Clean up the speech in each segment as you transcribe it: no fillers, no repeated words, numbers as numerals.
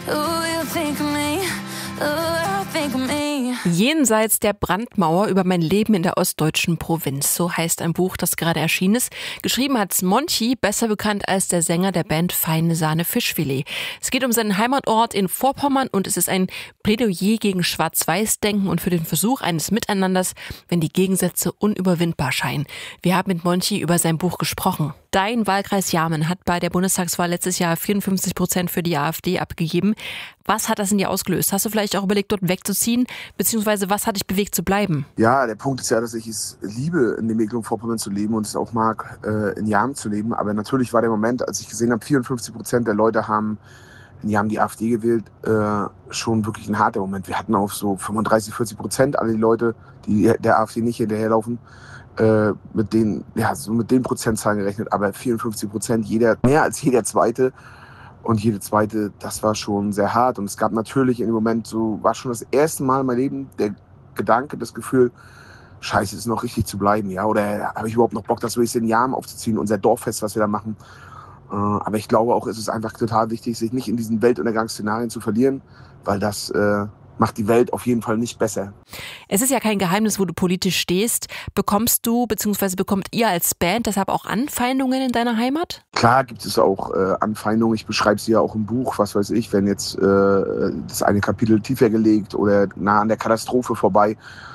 Jenseits der Brandmauer über mein Leben in der ostdeutschen Provinz. So heißt ein Buch, das gerade erschienen ist. Geschrieben hat's Monchi, besser bekannt als der Sänger der Band Feine Sahne Fischfilet. Es geht um seinen Heimatort in Vorpommern und es ist ein Plädoyer gegen Schwarz-Weiß-Denken und für den Versuch eines Miteinanders, wenn die Gegensätze unüberwindbar scheinen. Wir haben mit Monchi über sein Buch gesprochen. Dein Wahlkreis Jarmen hat bei der Bundestagswahl letztes Jahr 54% für die AfD abgegeben. Was hat das in dir ausgelöst? Hast du vielleicht auch überlegt, dort wegzuziehen? Beziehungsweise was hat dich bewegt zu bleiben? Ja, der Punkt ist ja, dass ich es liebe, in Mecklenburg-Vorpommern zu leben und es auch mag, in Jarmen zu leben. Aber natürlich war der Moment, als ich gesehen habe, 54% der Leute haben die AfD gewählt, schon wirklich ein harter Moment. Wir hatten auf so 35-40% alle die Leute, die der AfD nicht hinterherlaufen, mit den Prozentzahlen gerechnet. Aber 54%, mehr als jeder Zweite. Und jede Zweite, das war schon sehr hart. Und es gab natürlich in dem Moment war schon das erste Mal in meinem Leben der Gedanke, das Gefühl, scheiße, ist noch richtig zu bleiben, ja? Oder habe ich überhaupt noch Bock, das wirklich in Jarmen aufzuziehen, unser Dorffest, was wir da machen. Aber ich glaube auch, es ist einfach total wichtig, sich nicht in diesen Weltuntergangsszenarien zu verlieren, weil das macht die Welt auf jeden Fall nicht besser. Es ist ja kein Geheimnis, wo du politisch stehst. Bekommst du bzw. bekommt ihr als Band deshalb auch Anfeindungen in deiner Heimat? Klar gibt es auch Anfeindungen. Ich beschreibe sie ja auch im Buch, was weiß ich, wenn jetzt das eine Kapitel tiefer gelegt oder nah an der Katastrophe vorbei.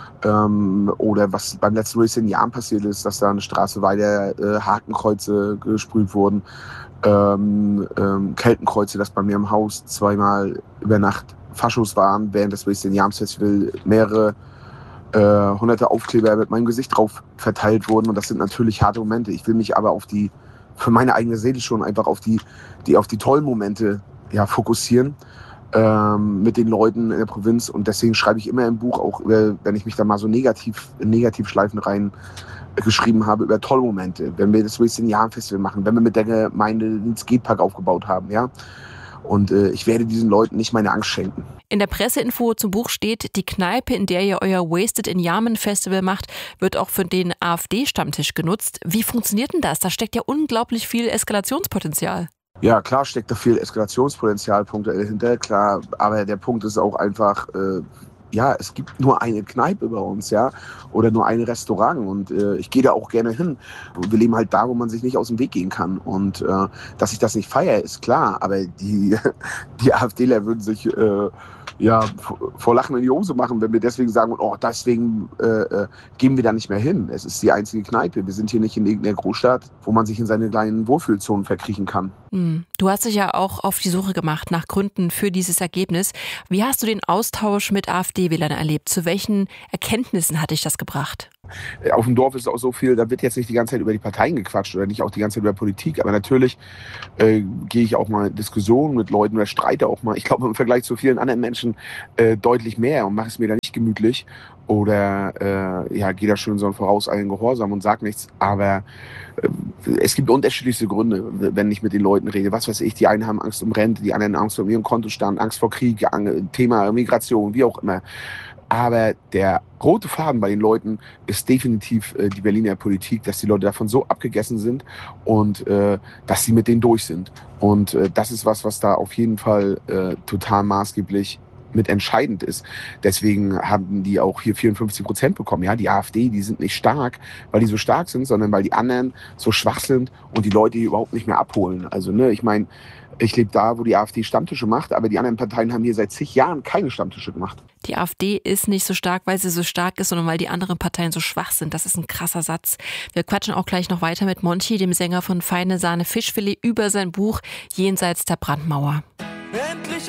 Oder was beim letzten Race in Jahren passiert ist, dass da eine Straße weiter Hakenkreuze gesprüht wurden. Keltenkreuze, das bei mir im Haus zweimal über Nacht Faschos waren, während des Race in Jams Festival mehrere hunderte Aufkleber mit meinem Gesicht drauf verteilt wurden. Und das sind natürlich harte Momente. Ich will mich aber für meine eigene Seele schon einfach auf die tollen Momente fokussieren. Mit den Leuten in der Provinz und deswegen schreibe ich immer im Buch, auch wenn ich mich da mal so in Negativschleifen rein geschrieben habe, über tolle Momente. Wenn wir das Race in Jahren Festival machen, wenn wir mit der Gemeinde den Skatepark aufgebaut haben, ja. Und ich werde diesen Leuten nicht meine Angst schenken. In der Presseinfo zum Buch steht, die Kneipe, in der ihr euer Wasted in Jarmen Festival macht, wird auch für den AfD-Stammtisch genutzt. Wie funktioniert denn das? Da steckt ja unglaublich viel Eskalationspotenzial. Ja, klar steckt da viel Eskalationspotenzial punktuell hinter, klar. Aber der Punkt ist auch einfach, es gibt nur eine Kneipe bei uns, ja, oder nur ein Restaurant und ich gehe da auch gerne hin. Wir leben halt da, wo man sich nicht aus dem Weg gehen kann und dass ich das nicht feiere, ist klar, aber die AfDler würden sich vor Lachen in die Hose machen, wenn wir deswegen sagen, deswegen gehen wir da nicht mehr hin. Es ist die einzige Kneipe. Wir sind hier nicht in irgendeiner Großstadt, wo man sich in seine kleinen Wohlfühlzonen verkriechen kann. Du hast dich ja auch auf die Suche gemacht nach Gründen für dieses Ergebnis. Wie hast du den Austausch mit AfD-Wählern erlebt? Zu welchen Erkenntnissen hat dich das gebracht? Auf dem Dorf ist auch so viel, da wird jetzt nicht die ganze Zeit über die Parteien gequatscht oder nicht auch die ganze Zeit über Politik, aber natürlich gehe ich auch mal in Diskussionen mit Leuten oder streite auch mal, ich glaube im Vergleich zu vielen anderen Menschen deutlich mehr und mache es mir da nicht gemütlich oder gehe da schon in so einen vorauseilenden Gehorsam und sage nichts, aber es gibt unterschiedlichste Gründe, wenn ich mit den Leuten rede. Was weiß ich, die einen haben Angst um Rente, die anderen Angst um ihren Kontostand, Angst vor Krieg, Thema Migration, wie auch immer. Aber der rote Faden bei den Leuten ist definitiv die Berliner Politik, dass die Leute davon so abgegessen sind und dass sie mit denen durch sind. Und das ist was da auf jeden Fall total maßgeblich mit entscheidend ist. Deswegen haben die auch hier 54% bekommen. Ja, die AfD, die sind nicht stark, weil die so stark sind, sondern weil die anderen so schwach sind und die Leute hier überhaupt nicht mehr abholen. Also, ich meine, ich lebe da, wo die AfD Stammtische macht, aber die anderen Parteien haben hier seit zig Jahren keine Stammtische gemacht. Die AfD ist nicht so stark, weil sie so stark ist, sondern weil die anderen Parteien so schwach sind. Das ist ein krasser Satz. Wir quatschen auch gleich noch weiter mit Monchi, dem Sänger von Feine Sahne Fischfilet, über sein Buch Jenseits der Brandmauer.